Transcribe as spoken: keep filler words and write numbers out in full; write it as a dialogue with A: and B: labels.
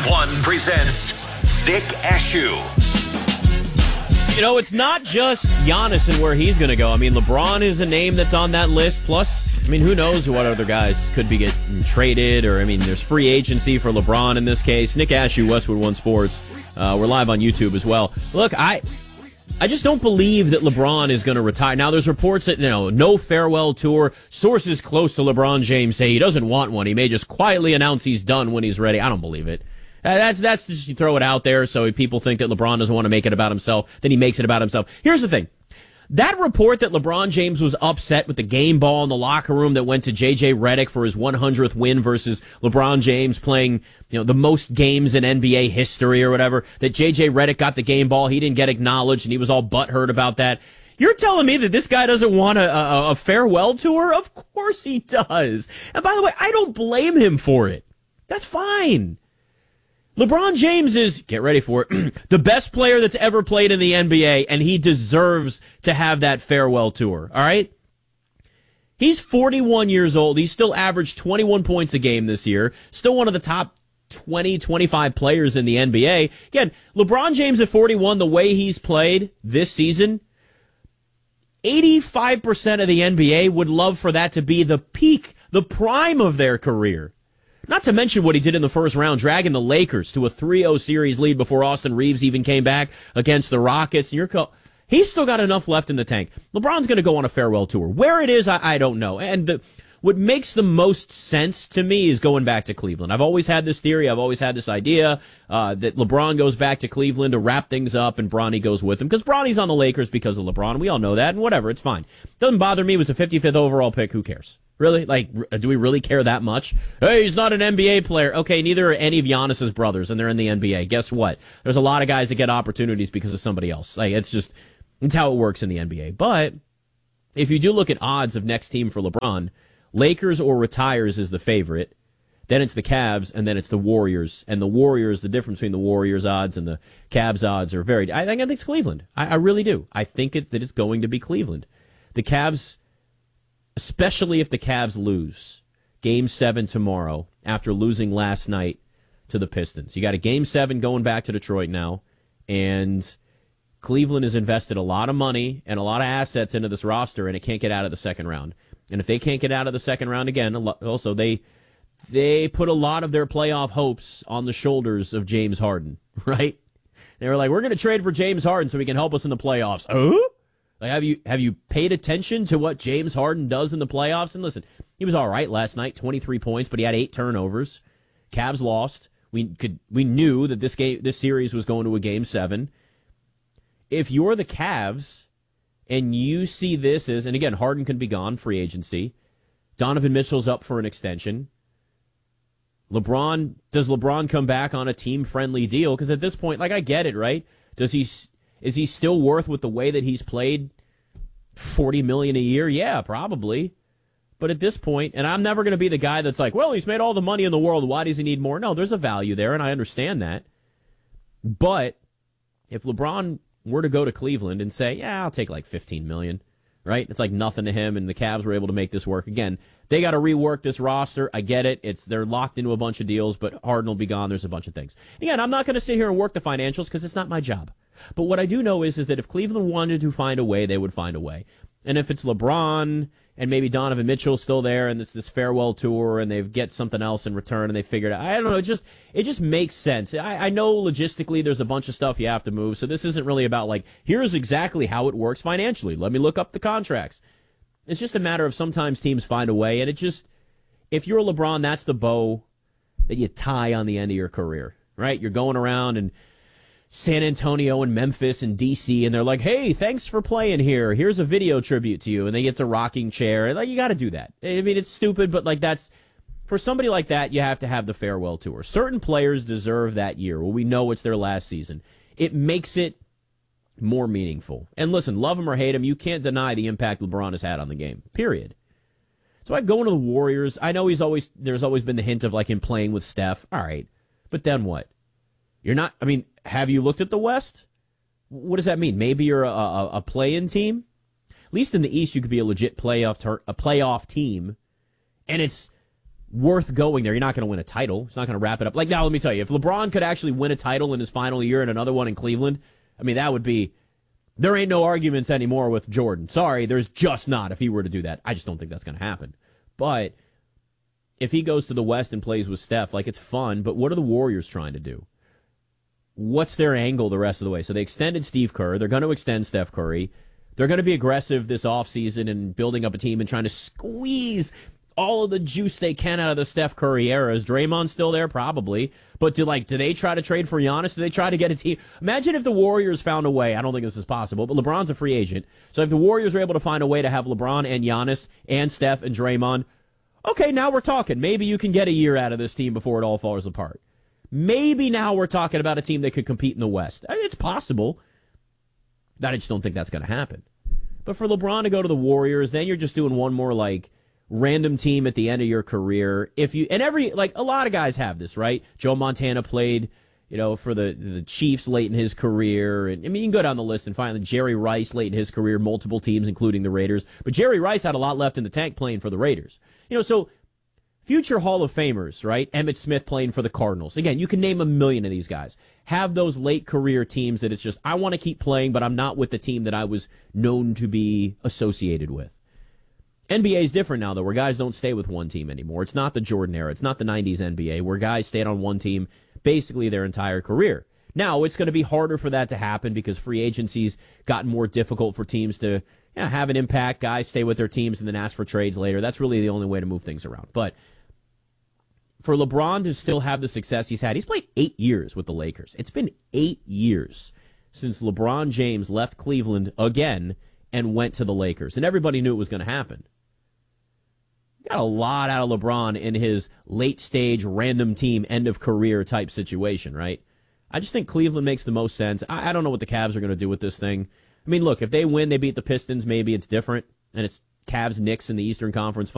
A: one presents Nick Ashew.
B: You know, it's not just Giannis and where he's going to go. I mean, LeBron is a name that's on that list. Plus, I mean, who knows what other guys could be getting traded. Or, I mean, there's free agency for LeBron in this case. Nick Ashew, Westwood One Sports. Uh, we're live on YouTube as well. Look, I... I just don't believe that LeBron is going to retire. Now, there's reports that, you know, no farewell tour. Sources close to LeBron James say he doesn't want one. He may just quietly announce he's done when he's ready. I don't believe it. Uh, that's that's just you throw it out there so people think that LeBron doesn't want to make it about himself. Then he makes it about himself. Here's the thing. That report that LeBron James was upset with the game ball in the locker room that went to J J Redick for his one hundredth win versus LeBron James playing, you know, the most games in N B A history or whatever, that J J Redick got the game ball, he didn't get acknowledged, and he was all butthurt about that. You're telling me that this guy doesn't want a, a, a farewell tour? Of course he does. And by the way, I don't blame him for it. That's fine. LeBron James is, get ready for it, the best player that's ever played in the N B A, and he deserves to have that farewell tour, all right? He's forty-one years old. He's still averaged twenty-one points a game this year, still one of the top twenty, twenty-five players in the N B A. Again, LeBron James at forty-one, the way he's played this season, eighty-five percent of the N B A would love for that to be the peak, the prime of their career. Not to mention what he did in the first round, dragging the Lakers to a three oh series lead before Austin Reeves even came back against the Rockets. And you're co- He's still got enough left in the tank. LeBron's going to go on a farewell tour. Where it is, I, I don't know. And the, what makes the most sense to me is going back to Cleveland. I've always had this theory. I've always had this idea uh, that LeBron goes back to Cleveland to wrap things up and Bronny goes with him. Because Bronny's on the Lakers because of LeBron. We all know that. And whatever, it's fine. Doesn't bother me. It was the fifty-fifth overall pick. Who cares? Really? Like, do we really care that much? Hey, he's not an N B A player. Okay, neither are any of Giannis's brothers, and they're in the N B A. Guess what? There's a lot of guys that get opportunities because of somebody else. Like, it's just, it's how it works in the N B A. But if you do look at odds of next team for LeBron, Lakers or retires is the favorite. Then it's the Cavs, and then it's the Warriors. And the Warriors, the difference between the Warriors odds and the Cavs odds are very, I think, I think it's Cleveland. I, I really do. I think it's that it's going to be Cleveland. The Cavs, especially if the Cavs lose Game seven tomorrow after losing last night to the Pistons. You got a Game seven going back to Detroit now, and Cleveland has invested a lot of money and a lot of assets into this roster, and it can't get out of the second round. And if they can't get out of the second round again, also they they put a lot of their playoff hopes on the shoulders of James Harden, right? They were like, we're going to trade for James Harden so he can help us in the playoffs. Oh? Like, have you have you paid attention to what James Harden does in the playoffs? And listen, he was all right last night, twenty-three points, but he had eight turnovers. Cavs lost. We could we knew that this game this series was going to a game seven. If you're the Cavs and you see this as, and again, Harden could be gone, free agency. Donovan Mitchell's up for an extension. LeBron, does LeBron come back on a team-friendly deal? Because at this point, like, I get it, right? Does he? Is he still worth, with the way that he's played, forty million dollars a year? Yeah, probably. But at this point, and I'm never going to be the guy that's like, well, he's made all the money in the world. Why does he need more? No, there's a value there, and I understand that. But if LeBron were to go to Cleveland and say, yeah, I'll take like fifteen million dollars, right? It's like nothing to him, and the Cavs were able to make this work. Again, they got to rework this roster. I get it. It's They're locked into a bunch of deals, but Harden will be gone. There's a bunch of things. Again, I'm not going to sit here and work the financials because it's not my job. But what I do know is, is that if Cleveland wanted to find a way, they would find a way. And if it's LeBron and maybe Donovan Mitchell's still there and it's this farewell tour and they get something else in return and they figure it out, I don't know, it just it just makes sense. I, I know logistically there's a bunch of stuff you have to move, so this isn't really about like, here's exactly how it works financially. Let me look up the contracts. It's just a matter of sometimes teams find a way, and it just, if you're LeBron, that's the bow that you tie on the end of your career, right? You're going around and San Antonio and Memphis and D C, and they're like, hey, thanks for playing here. Here's a video tribute to you. And they get a rocking chair. Like, you got to do that. I mean, it's stupid, but like that's, for somebody like that, you have to have the farewell tour. Certain players deserve that year. Well, we know it's their last season. It makes it more meaningful. And listen, love him or hate him, you can't deny the impact LeBron has had on the game, period. So I go into the Warriors. I know he's always, there's always been the hint of like him playing with Steph. All right. But then what? You're not, I mean, have you looked at the West? What does that mean? Maybe you're a, a, a play-in team? At least in the East, you could be a legit playoff ter- a playoff team. And it's worth going there. You're not going to win a title. It's not going to wrap it up. Like, now, let me tell you, if LeBron could actually win a title in his final year and another one in Cleveland, I mean, that would be, there ain't no arguments anymore with Jordan. Sorry, there's just not if he were to do that. I just don't think that's going to happen. But if he goes to the West and plays with Steph, like, it's fun, but what are the Warriors trying to do? What's their angle the rest of the way? So they extended Steve Kerr. They're going to extend Steph Curry. They're going to be aggressive this offseason and building up a team and trying to squeeze all of the juice they can out of the Steph Curry era. Is Draymond still there? Probably. But do like do they try to trade for Giannis? Do they try to get a team? Imagine if the Warriors found a way. I don't think this is possible, but LeBron's a free agent. So if the Warriors were able to find a way to have LeBron and Giannis and Steph and Draymond, okay, now we're talking. Maybe you can get a year out of this team before it all falls apart. Maybe now we're talking about a team that could compete in the West. It's possible. I just don't think that's going to happen. But for LeBron to go to the Warriors, then you're just doing one more, like, random team at the end of your career. If you and every like a lot of guys have this, right? Joe Montana played, you know, for the the Chiefs late in his career, and I mean you can go down the list and find Jerry Rice late in his career, multiple teams including the Raiders. But Jerry Rice had a lot left in the tank playing for the Raiders. You know, so future Hall of Famers, right? Emmitt Smith playing for the Cardinals. Again, you can name a million of these guys. Have those late career teams that it's just I want to keep playing, but I'm not with the team that I was known to be associated with. N B A is different now, though, where guys don't stay with one team anymore. It's not the Jordan era. It's not the nineties N B A, where guys stayed on one team basically their entire career. Now, it's going to be harder for that to happen because free agency's gotten more difficult for teams to you know, have an impact. Guys stay with their teams and then ask for trades later. That's really the only way to move things around. But for LeBron to still have the success he's had, he's played eight years with the Lakers. It's been eight years since LeBron James left Cleveland again and went to the Lakers. And everybody knew it was going to happen. Got a lot out of LeBron in his late stage, random team, end of career type situation, right? I just think Cleveland makes the most sense. I, I don't know what the Cavs are going to do with this thing. I mean, look, if they win, they beat the Pistons, maybe it's different. And it's Cavs, Knicks in the Eastern Conference